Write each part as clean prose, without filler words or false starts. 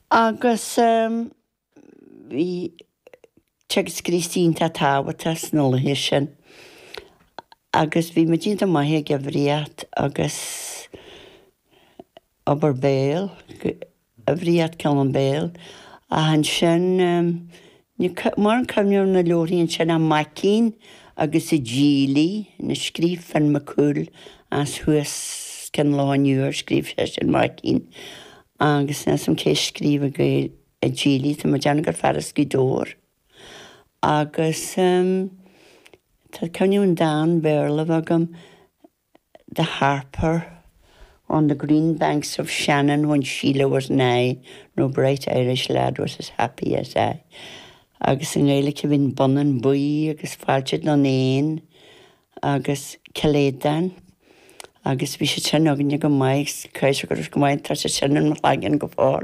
Agus bhí tegus Christine tá tábhata snóla hé sin. Agus bhí me dínta maithe go bhríad agus obair béal, a bhríad ceann béal, a han sin mar an cumneoir na leoríonn sin a Macín agus i ddílí na scríb fan macúil as thuas cin láinúir scríb sé sin Macín. Agus na som céis scríb a go i ddílí tá mar deanna gur fearras go dóir. Agus tá cumneoin Dan Verlove agam the Harper on the green banks of Shannon when Sheila was nigh, no bright Irish lad was as happy as I. Agus yn Gaelic bhín bonan bui, agus fáiltead na néin, agus Celédan, agus bhí sé sin agan go maiid, caiis go go maiid tá sé sin an lagan go fáil.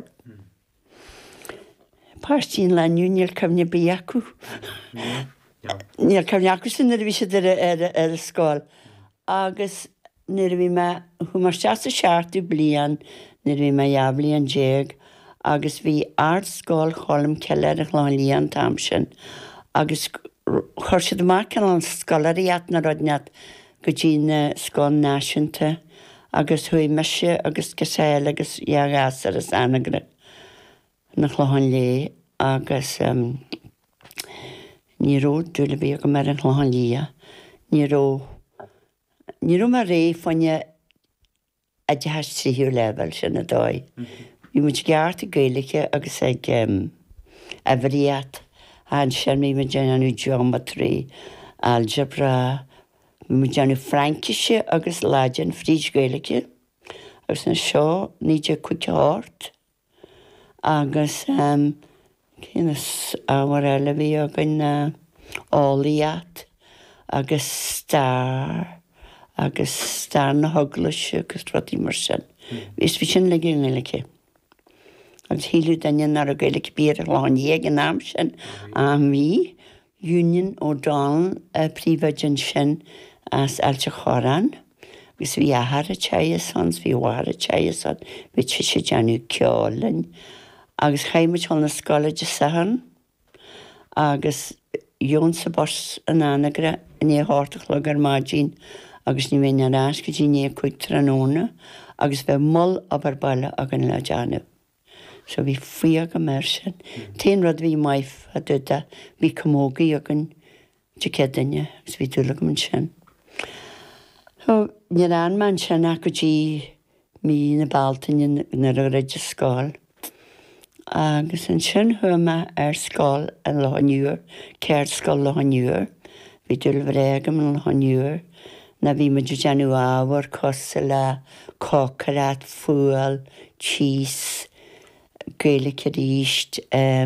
Páirtín leniu níl cumne bíacu. Níl cumne acu sin ar bhí sé ar a scáil. Agus nir bhí me chu mar seasta seaartú blian, nir bhí me jablian déag, agus bhí ard scáil cholam ceile a chláinlíon tam sin. Agus chuir siad amach an scolaríat na rodneat go dtí na scáil náisiúnta, agus thuí meise agus gosail agus iargas ar as anagra na chláin lé, agus ní ró dúla bí go mar an chláin lia. Ní ró mar ré fanne a deas tríú level sin a dói. Bhí mu geart a Gaeliche agus ag a bhríad an sin mí me déanú geometry, algebra, mu déanú Frankise agus Latin frís Gaeliche, agus na seo níide cuiteáirt, agus cínas áhar eile bhí agan áliaat, agus star na hoglaise agus rudí mar sin. Vís bhí sin le Gaeliche. Agus hílú daine nar a Gaeliche bíar a láin dhéag an am sin, a mí Union O'Donnell príomhaidin sin as ailte choran, agus bhí ahar a teiasans, bhí war a teiasan, bhí sé deanú ceálainn, agus chaimiid hol na scoile de sahan, agus Jón sa bors an anagra ní háirteach le gur máidín, agus ní bhéine arás go dtí ní chuig tróna, agus bheith mull abar baile agan le deanú. So bhí faoag go mar sin. Téan rud bhí maith a duda, bhí commógaí agan de cedaine, agus bhí dúla go sin. So ní an man sin a go dtí mí na baltaine na réidir scáil. Agus an sin thuama ar scáil an láinúr, céir scáil láinúr, bhí dúla bhréagam an láinúr, na bhí me deanú ábhar cosa le cócarát, fúil, chís, Gaeliche ríist,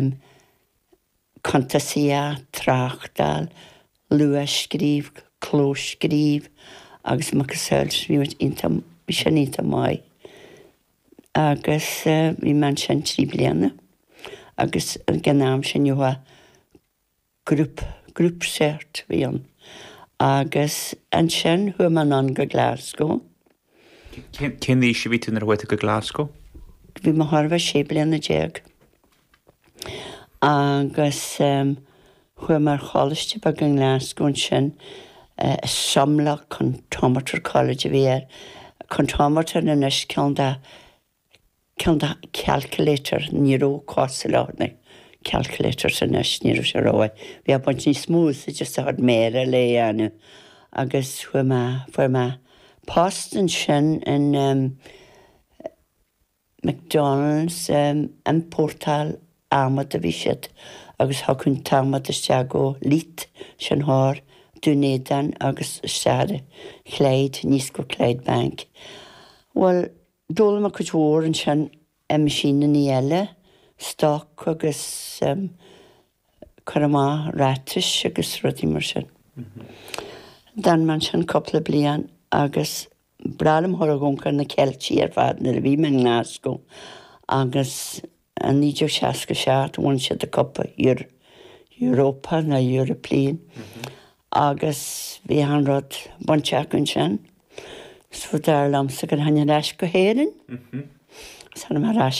contasia, trachtal, luascríb, clóscríb, agus macasels bhí sin ínta mai. Agus bhí man sin trí bliana, agus gannám sin juha grúp sért bhí an. Agus an sin hu man an go Glasgow. Cén dhí sé bhí tú nar bhaite go Glasgow? Bhí mar thar bheith sé bliana déag. Agus hu mar choiste bag an Glasgow sin samla Contomator College bhí ar. Contomator na nes ceann da calculator níró cósa lána. Calculator san nes níró sé rói. Bhí a buint ní smúth a just a had méra le anu. Agus fu ma postan sin in McDonald's an portal amad a bhí siad, agus thacún tamad isteag ó lít sin thar dúnédan agus istead chléid, níos go chléid bank. Well, dóla ma chuid mhór an sin machine ní eile, stoc agus churamá rátis agus rudí mar sin. Dan man sin coppla blian agus bralam thoragónca na Celtí ar fad na bhí me Glasgow, agus an 1967 bhain siad a coppa Europa na European, agus bhí an rud bonteach an sin. Sfud ar lamsa gur haine leis go héireann. Sanna mar